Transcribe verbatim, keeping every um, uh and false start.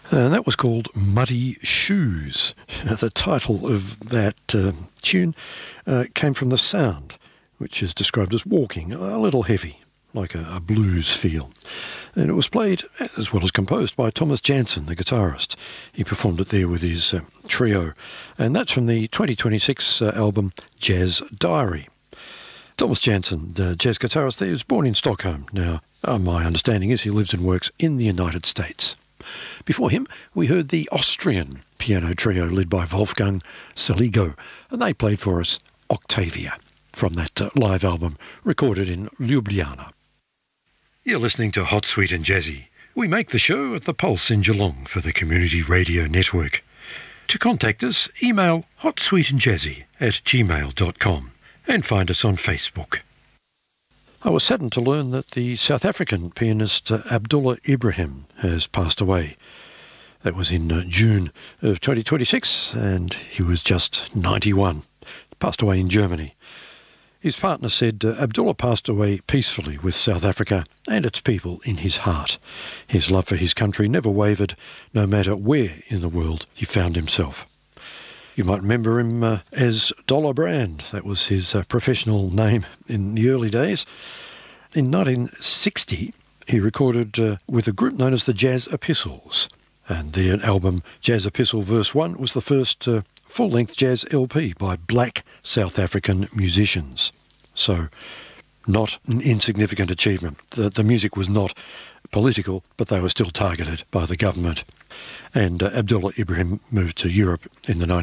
And that was called Muddy Shoes. The title of that uh, tune uh, came from the sound, which is described as walking, a little heavy, like a, a blues feel. And it was played, as well as composed, by Thomas Jansen, the guitarist. He performed it there with his uh, trio. And that's from the twenty twenty-six uh, album Jazz Diary. Thomas Jansen, the jazz guitarist there, was born in Stockholm. Now, uh, my understanding is he lives and works in the United States. Before him, we heard the Austrian piano trio led by Wolfgang Saligo, and they played for us Octavia from that uh, live album recorded in Ljubljana. You're listening to Hot, Sweet and Jazzy. We make the show at the Pulse in Geelong for the Community Radio Network. To contact us, email hotsweetandjazzy at gmail dot com and find us on Facebook. I was saddened to learn that the South African pianist uh, Abdullah Ibrahim has passed away. That was in uh, June of twenty twenty-six, and he was just ninety-one. Passed away in Germany. His partner said uh, Abdullah passed away peacefully with South Africa and its people in his heart. His love for his country never wavered, no matter where in the world he found himself. You might remember him uh, as Dollar Brand. That was his uh, professional name in the early days. In nineteen sixty, he recorded uh, with a group known as the Jazz Epistles. And their album Jazz Epistle Verse one was the first uh, full-length jazz L P by black South African musicians. So, not an insignificant achievement. The, the music was not political, but they were still targeted by the government. And uh, Abdullah Ibrahim moved to Europe in the nineteen